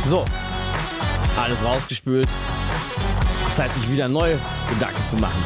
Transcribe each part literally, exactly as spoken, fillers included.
So, alles rausgespült. Zeit, sich wieder neue Gedanken zu machen.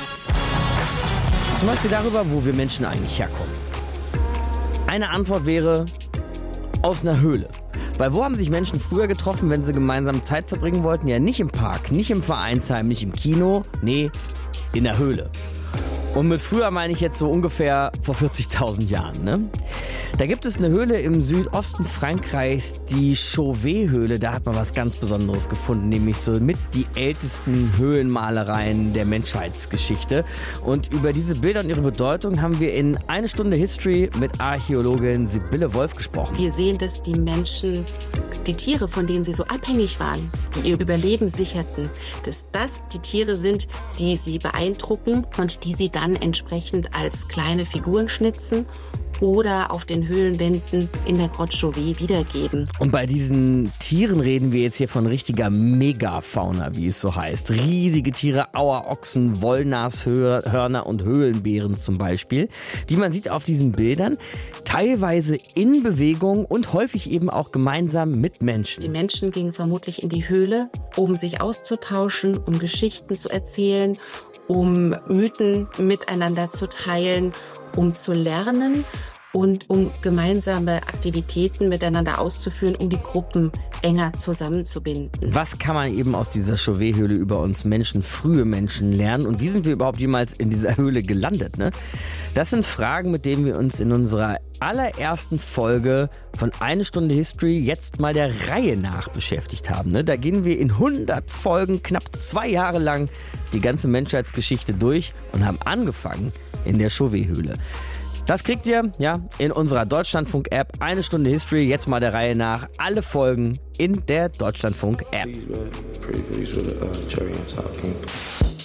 Zum Beispiel darüber, wo wir Menschen eigentlich herkommen. Eine Antwort wäre aus einer Höhle. Weil wo haben sich Menschen früher getroffen, wenn sie gemeinsam Zeit verbringen wollten? Ja, nicht im Park, nicht im Vereinsheim, nicht im Kino, nee, in der Höhle. Und mit früher meine ich jetzt so ungefähr vor vierzigtausend Jahren, ne? Da gibt es eine Höhle im Südosten Frankreichs, die Chauvet-Höhle. Da hat man was ganz Besonderes gefunden, nämlich so mit die ältesten Höhlenmalereien der Menschheitsgeschichte. Und über diese Bilder und ihre Bedeutung haben wir in eine Stunde History mit Archäologin Sibylle Wolf gesprochen. Wir sehen, dass die Menschen, die Tiere, von denen sie so abhängig waren, die ihr Überleben sicherten, dass das die Tiere sind, die sie beeindrucken und die sie dann entsprechend als kleine Figuren schnitzen oder auf den Höhlenwänden in der Grotte Chauvet wiedergeben. Und bei diesen Tieren reden wir jetzt hier von richtiger Megafauna, wie es so heißt. Riesige Tiere, Auerochsen, Wollnashörner und Höhlenbären zum Beispiel, die man sieht auf diesen Bildern, teilweise in Bewegung und häufig eben auch gemeinsam mit Menschen. Die Menschen gingen vermutlich in die Höhle, um sich auszutauschen, um Geschichten zu erzählen, um Mythen miteinander zu teilen, um zu lernen und um gemeinsame Aktivitäten miteinander auszuführen, um die Gruppen enger zusammenzubinden. Was kann man eben aus dieser Chauvet-Höhle über uns Menschen, frühe Menschen lernen? Und wie sind wir überhaupt jemals in dieser Höhle gelandet, ne? Das sind Fragen, mit denen wir uns in unserer allerersten Folge von Eine Stunde History jetzt mal der Reihe nach beschäftigt haben, ne? Da gehen wir in hundert Folgen, knapp zwei Jahre lang, die ganze Menschheitsgeschichte durch und haben angefangen in der Chauvet-Höhle. Das kriegt ihr ja in unserer Deutschlandfunk-App. Eine Stunde History, jetzt mal der Reihe nach. Alle Folgen in der Deutschlandfunk-App.